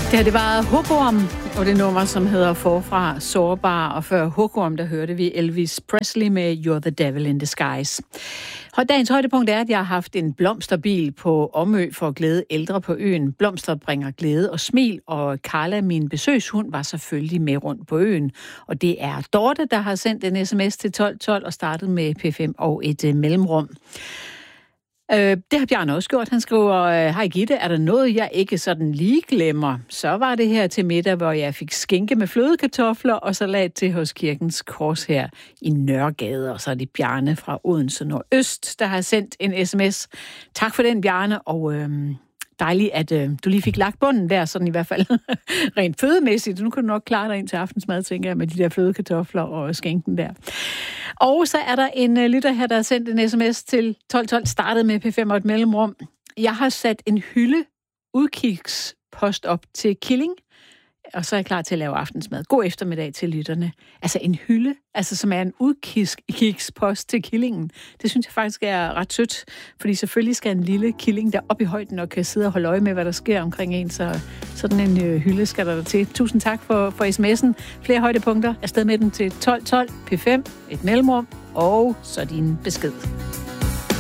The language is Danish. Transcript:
Det her, det var Hugorm, og det nummer, som hedder Forfra Sårbar, og før Hugorm, der hørte vi Elvis Presley med You're the Devil in Disguise. Dagens højdepunkt er, at jeg har haft en blomsterbil på Omø for at glæde ældre på øen. Blomster bringer glæde og smil, og Carla, min besøgshund, var selvfølgelig med rundt på øen. Og det er Dorte, der har sendt en sms til 1212 og startet med P5 og et mellemrum. Det har Bjarne også gjort. Han skriver, hej Gitte, er der noget, jeg ikke sådan lige glemmer? Så var det her til middag, hvor jeg fik skinke med flødekartofler og salat til hos Kirkens Kors her i Nørregade. Og så er det Bjarne fra Odense Nordøst, der har sendt en sms. Tak for den, Bjarne, og dejligt, at du lige fik lagt bunden der, sådan i hvert fald rent fødemæssigt. Nu kan du nok klare dig ind til aftensmad, tænker jeg, med de der flødekartofler og skinken der. Og så er der en lytter her, der har sendt en sms til 1212, startet med P5 og et mellemrum. Jeg har sat en hylde udkigspost op til Killing, og så er jeg klar til at lave aftensmad. God eftermiddag til lytterne. Altså en hylde, som er en udkigspost til killingen. Det synes jeg faktisk er ret sødt, fordi selvfølgelig skal en lille killing der op i højden og kan sidde og holde øje med, hvad der sker omkring en, så sådan en hylde skal der til. Tusind tak for sms'en. Flere højdepunkter. Afsted med den til 1212 P5, et mellemrum, og så din besked.